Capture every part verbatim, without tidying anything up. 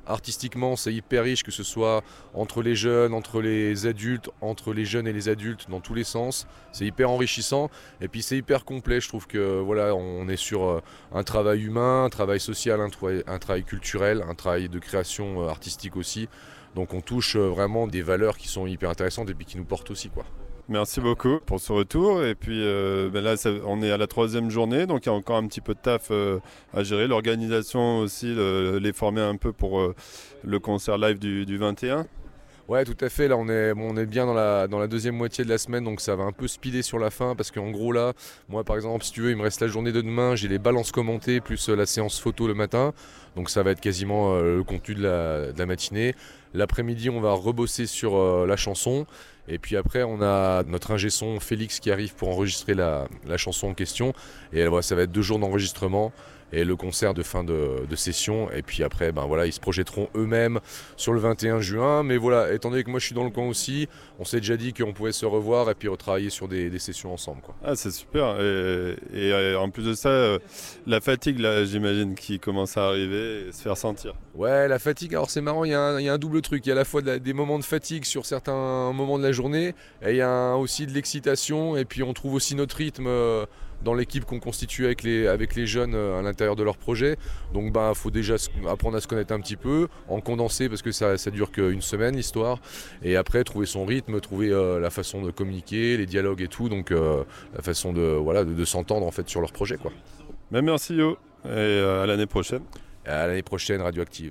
artistiquement c'est hyper riche, que ce soit entre les jeunes, entre les adultes, entre les jeunes et les adultes, dans tous les sens. C'est hyper enrichissant et puis c'est hyper complet. Je trouve que voilà, on est sur un travail humain, un travail social, un travail, un travail culturel, un travail de création artistique aussi. Donc on touche vraiment des valeurs qui sont hyper intéressantes et puis qui nous portent aussi, quoi. Merci beaucoup pour ce retour. Et puis euh, ben là, ça, on est à la troisième journée, donc il y a encore un petit peu de taf euh, à gérer. L'organisation aussi, le, les former un peu pour euh, le concert live du, du vingt et un. Ouais, tout à fait. Là, on est, bon, on est bien dans la, dans la deuxième moitié de la semaine, donc ça va un peu speeder sur la fin parce qu'en gros, là, moi par exemple, si tu veux, il me reste la journée de demain, j'ai les balances commentées plus la séance photo le matin, donc ça va être quasiment euh, le contenu de la, de la matinée. L'après-midi, on va rebosser sur euh, la chanson. Et puis après, on a notre ingé son Félix qui arrive pour enregistrer la, la chanson en question. Et voilà, ça va être deux jours d'enregistrement et le concert de fin de, de session. Et puis après, ben voilà, ils se projetteront eux-mêmes sur le vingt et un juin. Mais voilà, étant donné que moi je suis dans le coin aussi, on s'est déjà dit qu'on pouvait se revoir et puis retravailler sur des, des sessions ensemble, quoi. Ah, c'est super. Et, et, et en plus de ça, euh, la fatigue, là, j'imagine, qui commence à arriver et se faire sentir. Ouais, la fatigue, alors c'est marrant, il y, y a un double truc. Il y a à la fois de la, des moments de fatigue sur certains moments de la journée, et il y a un, aussi de l'excitation, et puis on trouve aussi notre rythme euh, dans l'équipe qu'on constitue avec les, avec les jeunes euh, à l'intérieur de leur projet. Donc il bah, faut déjà apprendre à se connaître un petit peu, en condenser, parce que ça, ça dure qu'une semaine l'histoire, et après trouver son rythme, trouver euh, la façon de communiquer, les dialogues et tout, donc euh, la façon de, voilà, de, de s'entendre en fait sur leur projet, quoi. Ben, merci Yo, et euh, à l'année prochaine. À l'année prochaine, Radioactive.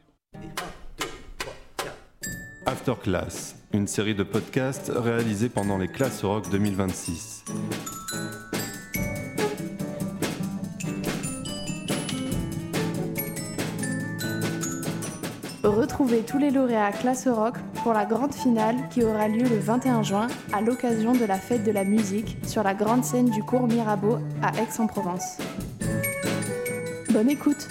After Class, une série de podcasts réalisés pendant les Classes Rock deux mille vingt-six. Retrouvez tous les lauréats Classe Rock pour la grande finale qui aura lieu le vingt et un juin à l'occasion de la fête de la musique sur la grande scène du cours Mirabeau à Aix-en-Provence. Bonne écoute!